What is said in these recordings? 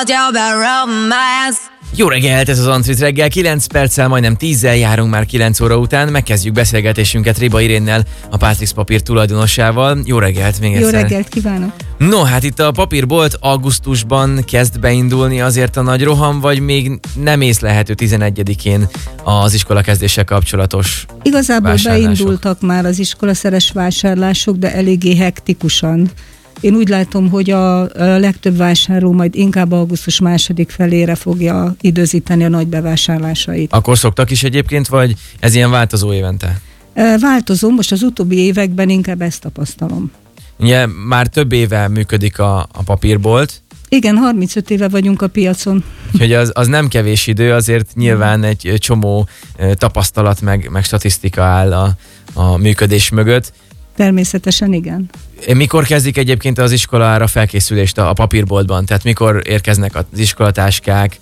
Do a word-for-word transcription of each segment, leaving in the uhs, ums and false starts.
about your bad romance. Jó reggelt, ez az Antrit reggel, kilenc perccel, majdnem tízzel járunk már kilenc óra után, megkezdjük beszélgetésünket Riba Irénnel, a Pátrix papír tulajdonosával. Jó reggelt még egyszer. Jó reggelt kívánok! No, hát itt a papírbolt augusztusban kezd beindulni azért a nagy roham, vagy még nem észlelhető tizenegyedikén az iskolakezdéssel kapcsolatos Igazából beindultak már az iskolaszeres vásárlások, de eléggé hektikusan. Én úgy látom, hogy a legtöbb vásárló majd inkább augusztus második felére fogja időzíteni a nagy bevásárlásait. Akkor szoktak is egyébként, vagy ez ilyen változó évente? Változó, most az utóbbi években inkább ezt tapasztalom. Ugye már több éve működik a, a papírbolt. Igen, harmincöt éve vagyunk a piacon. Úgyhogy az, az nem kevés idő, azért nyilván egy csomó tapasztalat meg, meg statisztika áll a, a működés mögött. Természetesen igen. Mikor kezdik egyébként az iskolára felkészülést a, a papírboltban? Tehát mikor érkeznek az iskolatáskák?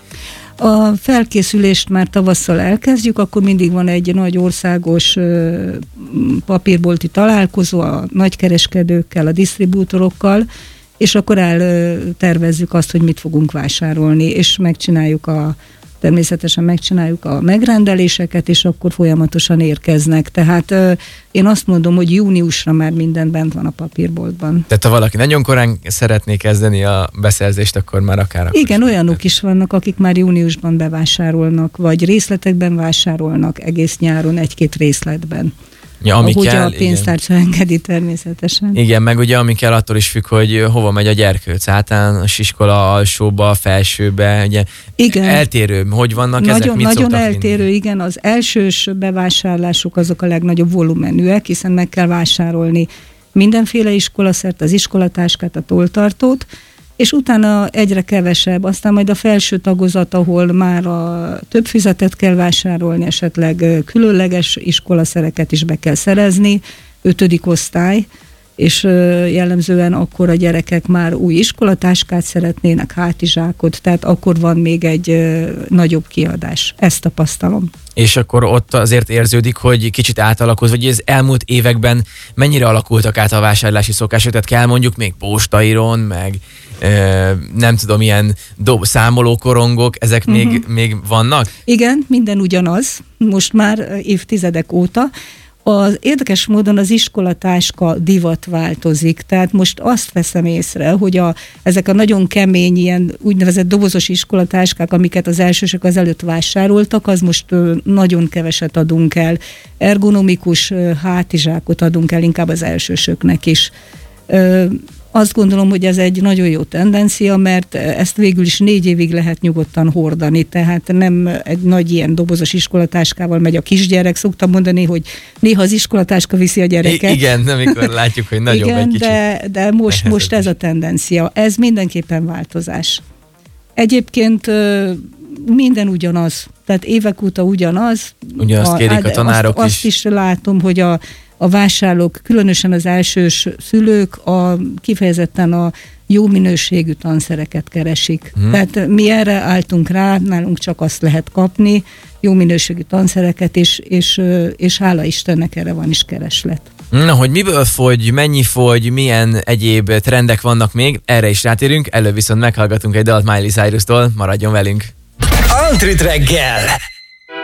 A felkészülést már tavasszal elkezdjük, akkor mindig van egy nagy országos ö, papírbolti találkozó a nagykereskedőkkel, a disztribútorokkal, és akkor eltervezzük azt, hogy mit fogunk vásárolni, és megcsináljuk a Természetesen megcsináljuk a megrendeléseket, és akkor folyamatosan érkeznek. Tehát euh, én azt mondom, hogy júniusra már minden bent van a papírboltban. Tehát ha valaki nagyon korán szeretné kezdeni a beszerzést, akkor már akár akkor Igen, olyanok is vannak, akik már júniusban bevásárolnak, vagy részletekben vásárolnak egész nyáron egy-két részletben. Ja, ami ahogy kell, a pénztárca igen. engedi természetesen. Igen, meg ugye ami kell, attól is függ, hogy hova megy a gyerkőc, általános iskola, alsóba, felsőbe, ugye igen. eltérő, hogy vannak nagyon, ezek, mit Nagyon eltérő, vinni? Igen, az elsős bevásárlások azok a legnagyobb volumenűek, hiszen meg kell vásárolni mindenféle iskolaszert, az iskolatáskát, a tolltartót, és utána egyre kevesebb, aztán majd a felső tagozat, ahol már a több füzetet kell vásárolni, esetleg különleges iskolaszereket is be kell szerezni, ötödik osztály, és jellemzően akkor a gyerekek már új iskolatáskát szeretnének, hátizsákot, tehát akkor van még egy nagyobb kiadás. Ezt tapasztalom. És akkor ott azért érződik, hogy kicsit átalakult, vagy az elmúlt években mennyire alakultak át a vásárlási szokások, tehát kell mondjuk még postáiron, meg ö, nem tudom, ilyen dob, számolókorongok, ezek uh-huh. még, még vannak? Igen, minden ugyanaz, most már évtizedek óta. Az érdekes módon az iskolatáska divat változik, tehát most azt veszem észre, hogy a, ezek a nagyon kemény, ilyen úgynevezett dobozos iskolatáskák, amiket az elsősök az előtt vásároltak, az most nagyon keveset adunk el. Ergonomikus hátizsákot adunk el inkább az elsősöknek is. Azt gondolom, hogy ez egy nagyon jó tendencia, mert ezt végül is négy évig lehet nyugodtan hordani, tehát nem egy nagy ilyen dobozos iskolatáskával megy a kisgyerek. Szoktam mondani, hogy néha az iskolatáska viszi a gyereket. I- igen, amikor látjuk, hogy nagyobb igen, egy kicsit. de, de most, most ez a tendencia. Ez mindenképpen változás. Egyébként minden ugyanaz, tehát évek óta ugyanaz. Ugyanazt kérik a, a tanárok azt, is. Azt is látom, hogy a A vásárlók, különösen az elsős szülők a, kifejezetten a jó minőségű tanszereket keresik. Hmm. Tehát mi erre álltunk rá, nálunk csak azt lehet kapni, jó minőségű tanszereket, és, és, és hála Istennek erre van is kereslet. Na, hogy miből fogy, mennyi fogy, milyen egyéb trendek vannak még, erre is rátérünk, előbb viszont meghallgatunk egy dalt Miley Cyrus-tól, maradjon velünk! Antrit reggel!